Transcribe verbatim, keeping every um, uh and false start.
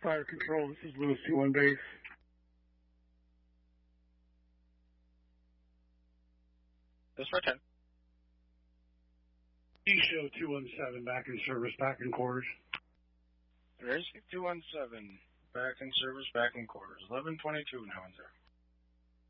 Fire Control, this is Lewis two one base. This for ten. E-Show two one seven, back in service, back in quarters. Race two one seven, back in service, back in quarters. eleven twenty-two now in there.